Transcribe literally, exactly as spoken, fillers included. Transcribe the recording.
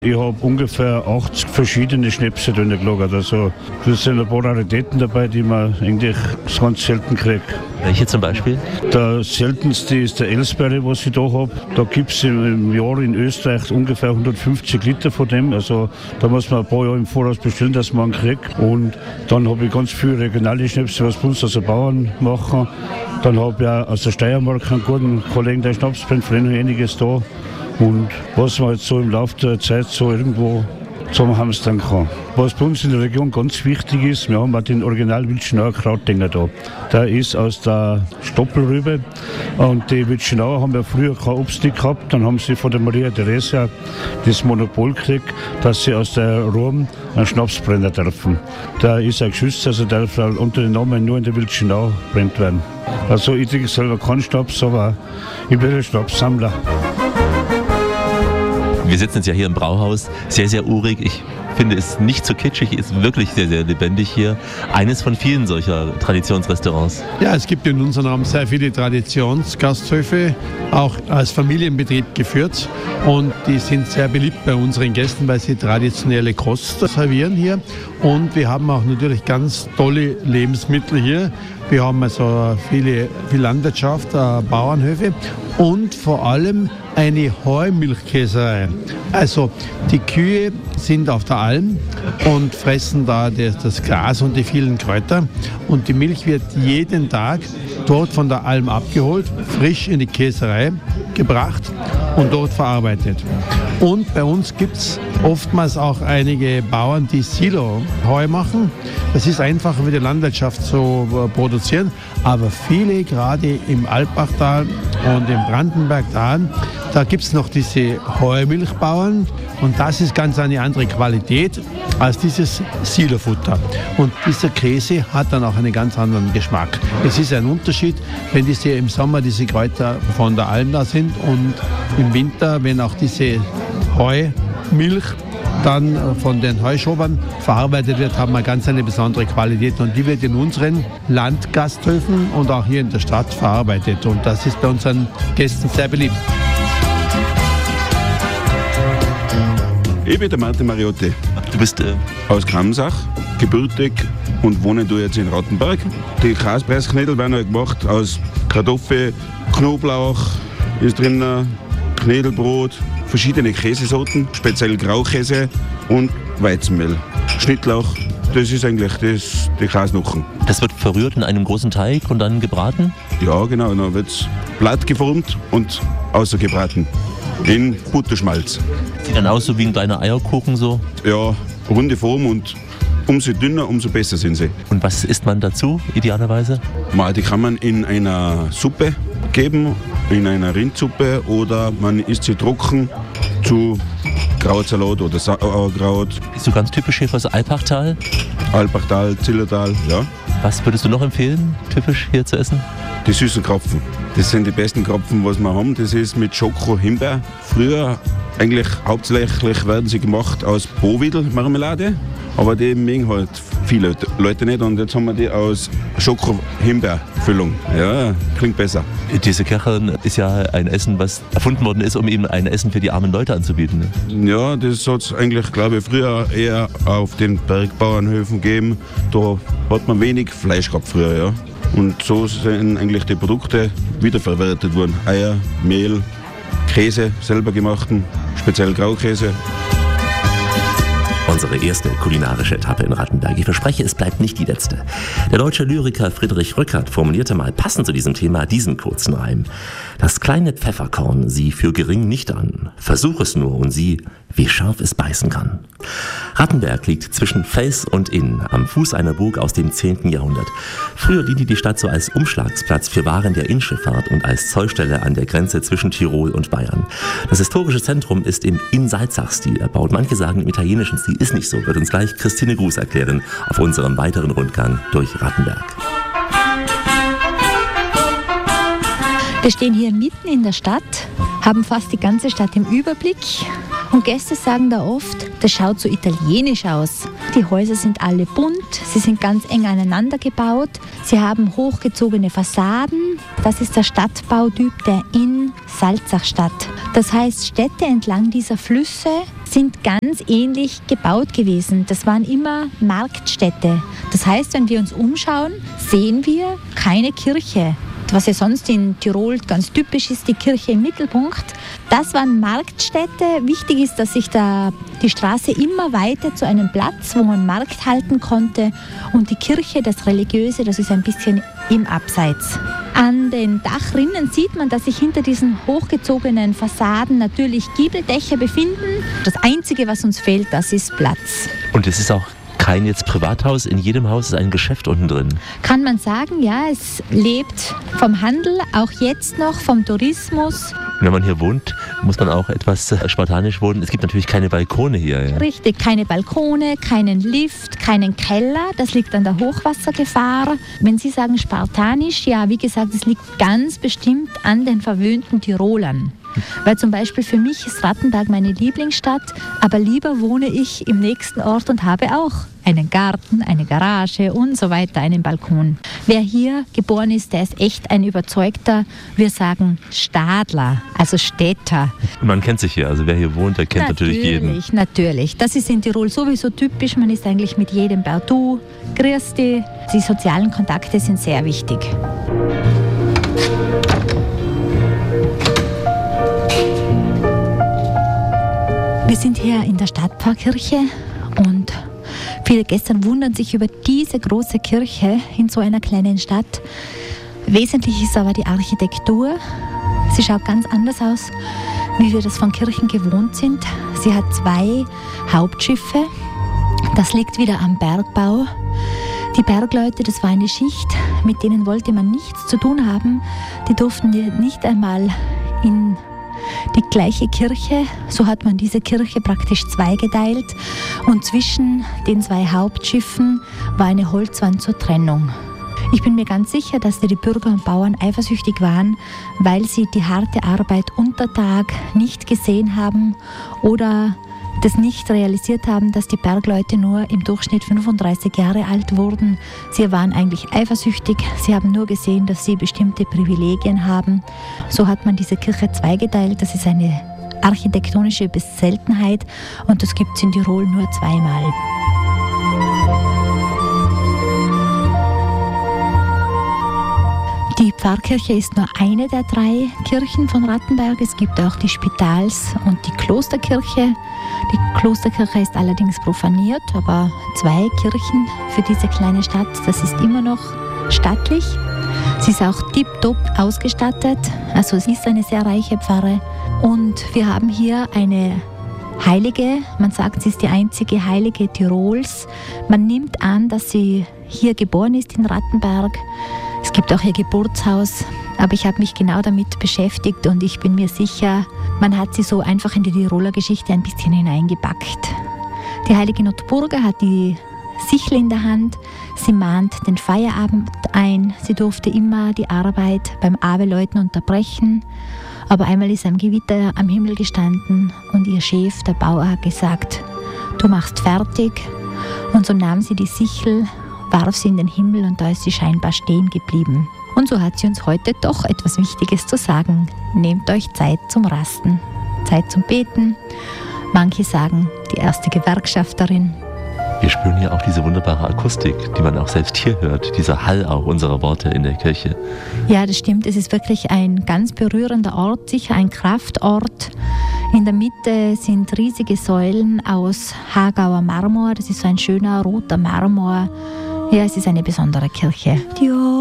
Ich habe ungefähr achtzig verschiedene Schnäpse drin gelagert. Also, das sind ein paar Raritäten dabei, die man eigentlich ganz selten kriegt. Welche zum Beispiel? Der seltenste ist der Elsberry, was ich da habe. Da gibt es im Jahr in Österreich ungefähr hundertfünfzig Liter von dem. Also da muss man ein paar Jahre im Voraus bestellen, dass man einen kriegt. Und dann habe ich ganz viele regionale Schnäpse, was bei uns also Bauern machen. Dann habe ich auch aus der Steiermark einen guten Kollegen, der Schnaps bringt, von denen einiges da. Und was man jetzt so im Laufe der Zeit so irgendwo zusammenhamstern kann. Was bei uns in der Region ganz wichtig ist, wir haben auch den original Wildschenauer Krautdinger da. Der ist aus der Stoppelrübe und die Wildschenauer haben ja früher kein Obst nicht gehabt. Dann haben sie von der Maria Theresia das Monopol gekriegt, dass sie aus der Rum einen Schnaps brennen dürfen. Der ist ein geschützt, also der darf unter dem Namen nur in der Wildschenau brennt werden. Also ich trinke selber keinen Schnaps, aber ich bin ein Schnapssammler. Wir sitzen jetzt ja hier im Brauhaus, sehr, sehr urig. Ich finde es nicht so kitschig, ist wirklich sehr, sehr lebendig hier. Eines von vielen solcher Traditionsrestaurants. Ja, es gibt in unserem Raum sehr viele Traditionsgasthöfe, auch als Familienbetrieb geführt. Und die sind sehr beliebt bei unseren Gästen, weil sie traditionelle Kost servieren hier. Und wir haben auch natürlich ganz tolle Lebensmittel hier. Wir haben also viele, viel Landwirtschaft, äh, Bauernhöfe und vor allem eine Heumilchkäserei. Also die Kühe sind auf der Alm und fressen da das, das Gras und die vielen Kräuter. Und die Milch wird jeden Tag dort von der Alm abgeholt, frisch in die Käserei gebracht und dort verarbeitet. Und bei uns gibt es oftmals auch einige Bauern, die Silo-Heu machen. Das ist einfacher für die Landwirtschaft zu produzieren, aber viele, gerade im Alpbachtal und im Brandenbergtal, da gibt es noch diese Heumilchbauern und das ist ganz eine andere Qualität als dieses Silofutter. Und dieser Käse hat dann auch einen ganz anderen Geschmack. Es ist ein Unterschied, wenn diese im Sommer diese Kräuter von der Alm da sind und im Winter, wenn auch diese Heumilch dann von den Heuschobern verarbeitet wird, haben wir ganz eine besondere Qualität und die wird in unseren Landgasthöfen und auch hier in der Stadt verarbeitet und das ist bei unseren Gästen sehr beliebt. Ich bin der Martin Mariotti. Du bist äh aus Kramsach, gebürtig und wohne du jetzt in Rattenberg. Die Kaspreisknödel werden halt gemacht aus Kartoffel, Knoblauch, ist drin Knödelbrot, verschiedene Käsesorten, speziell Graukäse und Weizenmehl. Schnittlauch, das ist eigentlich das, die Käsenochen. Das wird verrührt in einem großen Teig und dann gebraten? Ja, genau, dann wird es platt geformt und außergebraten. In Butterschmalz. Sieht dann aus so wie ein kleiner Eierkuchen so? Ja, runde Form und umso dünner, umso besser sind sie. Und was isst man dazu, idealerweise? Die kann man in einer Suppe geben, in einer Rindsuppe oder man isst sie trocken zu Krautsalat oder Sauerkraut. Bist du ganz typisch hier fürs Alpbachtal? Alpbachtal, Zillertal, ja. Was würdest du noch empfehlen, typisch hier zu essen? Die süßen Krapfen. Das sind die besten Krapfen, was wir haben. Das ist mit Schoko-Himbeer. Früher eigentlich hauptsächlich werden sie gemacht aus Bohwedel-Marmelade, aber die mögen halt viele Leute nicht und jetzt haben wir die aus Schoko-Himbeer-Füllung. Ja, klingt besser. Diese Kachern ist ja ein Essen, was erfunden worden ist, um eben ein Essen für die armen Leute anzubieten. Ne? Ja, das hat es eigentlich, glaube ich, früher eher auf den Bergbauernhöfen gegeben. Da hat man wenig Fleisch gehabt früher, ja. Und so sind eigentlich die Produkte wiederverwertet worden. Eier, Mehl, Käse, selber gemachten, speziell Graukäse. Unsere erste kulinarische Etappe in Rattenberg. Ich verspreche, es bleibt nicht die letzte. Der deutsche Lyriker Friedrich Rückert formulierte mal passend zu diesem Thema diesen kurzen Reim. Das kleine Pfefferkorn sieh für gering nicht an. Versuch es nur und sieh, wie scharf es beißen kann. Rattenberg liegt zwischen Fels und Inn, am Fuß einer Burg aus dem zehnten Jahrhundert. Früher diente die Stadt so als Umschlagsplatz für Waren der Innschifffahrt und als Zollstelle an der Grenze zwischen Tirol und Bayern. Das historische Zentrum ist im In-Salzach-Stil erbaut. Manche sagen, im italienischen Stil ist nicht so. Wird uns gleich Christine Gruß erklären auf unserem weiteren Rundgang durch Rattenberg. Wir stehen hier mitten in der Stadt, haben fast die ganze Stadt im Überblick und Gäste sagen da oft, das schaut so italienisch aus. Die Häuser sind alle bunt, sie sind ganz eng aneinander gebaut, sie haben hochgezogene Fassaden. Das ist der Stadtbautyp der In-Salzach-Stadt. Das heißt, Städte entlang dieser Flüsse sind ganz ähnlich gebaut gewesen. Das waren immer Marktstädte. Das heißt, wenn wir uns umschauen, sehen wir keine Kirche. Was ja sonst in Tirol ganz typisch ist, die Kirche im Mittelpunkt. Das waren Marktstädte. Wichtig ist, dass sich da die Straße immer weiter zu einem Platz, wo man Markt halten konnte. Und die Kirche, das Religiöse, das ist ein bisschen im Abseits. An den Dachrinnen sieht man, dass sich hinter diesen hochgezogenen Fassaden natürlich Giebeldächer befinden. Das Einzige, was uns fehlt, das ist Platz. Und es ist auch kein jetzt Privathaus, in jedem Haus ist ein Geschäft unten drin. Kann man sagen, ja, es lebt vom Handel, auch jetzt noch vom Tourismus. Und wenn man hier wohnt, muss man auch etwas spartanisch wohnen. Es gibt natürlich keine Balkone hier. Ja. Richtig, keine Balkone, keinen Lift, keinen Keller. Das liegt an der Hochwassergefahr. Wenn Sie sagen spartanisch, ja, wie gesagt, es liegt ganz bestimmt an den verwöhnten Tirolern. Weil zum Beispiel für mich ist Rattenberg meine Lieblingsstadt, aber lieber wohne ich im nächsten Ort und habe auch einen Garten, eine Garage und so weiter, einen Balkon. Wer hier geboren ist, der ist echt ein überzeugter, wir sagen Stadler, also Städter. Und man kennt sich hier, also wer hier wohnt, der kennt natürlich, natürlich jeden. Natürlich, natürlich. Das ist in Tirol sowieso typisch, man ist eigentlich mit jedem per Du, grüß dich. Die sozialen Kontakte sind sehr wichtig. Wir sind hier in der Stadtpfarrkirche und viele Gäste wundern sich über diese große Kirche in so einer kleinen Stadt. Wesentlich ist aber die Architektur. Sie schaut ganz anders aus, wie wir das von Kirchen gewohnt sind. Sie hat zwei Hauptschiffe. Das liegt wieder am Bergbau. Die Bergleute, das war eine Schicht, mit denen wollte man nichts zu tun haben. Die durften nicht einmal in die gleiche Kirche, so hat man diese Kirche praktisch zweigeteilt und zwischen den zwei Hauptschiffen war eine Holzwand zur Trennung. Ich bin mir ganz sicher, dass die Bürger und Bauern eifersüchtig waren, weil sie die harte Arbeit unter Tag nicht gesehen haben oder das nicht realisiert haben, dass die Bergleute nur im Durchschnitt fünfunddreißig Jahre alt wurden. Sie waren eigentlich eifersüchtig, sie haben nur gesehen, dass sie bestimmte Privilegien haben. So hat man diese Kirche zweigeteilt, das ist eine architektonische Seltenheit und das gibt es in Tirol nur zweimal. Die Pfarrkirche ist nur eine der drei Kirchen von Rattenberg. Es gibt auch die Spitals- und die Klosterkirche. Die Klosterkirche ist allerdings profaniert, aber zwei Kirchen für diese kleine Stadt, das ist immer noch stattlich. Sie ist auch tipptopp ausgestattet, also es ist eine sehr reiche Pfarre. Und wir haben hier eine Heilige, man sagt, sie ist die einzige Heilige Tirols. Man nimmt an, dass sie hier geboren ist in Rattenberg. Es gibt auch ihr Geburtshaus, aber ich habe mich genau damit beschäftigt und ich bin mir sicher, man hat sie so einfach in die Tiroler Geschichte ein bisschen hineingepackt. Die heilige Notburga hat die Sichel in der Hand, sie mahnt den Feierabend ein, sie durfte immer die Arbeit beim Abeläuten unterbrechen, aber einmal ist ein Gewitter am Himmel gestanden und ihr Chef, der Bauer, hat gesagt, du machst fertig, und so nahm sie die Sichel, warf sie in den Himmel und da ist sie scheinbar stehen geblieben. Und so hat sie uns heute doch etwas Wichtiges zu sagen. Nehmt euch Zeit zum Rasten, Zeit zum Beten. Manche sagen, die erste Gewerkschafterin. Wir spüren hier auch diese wunderbare Akustik, die man auch selbst hier hört, dieser Hall auch unserer Worte in der Kirche. Ja, das stimmt. Es ist wirklich ein ganz berührender Ort, sicher ein Kraftort. In der Mitte sind riesige Säulen aus Hagauer Marmor. Das ist so ein schöner roter Marmor. Ja, es ist eine besondere Kirche. Ja.